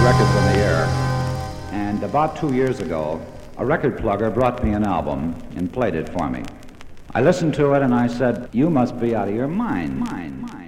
records on the air, and about 2 years ago, a record plugger brought me an album and played it for me. I listened to it and I said, "You must be out of your mind."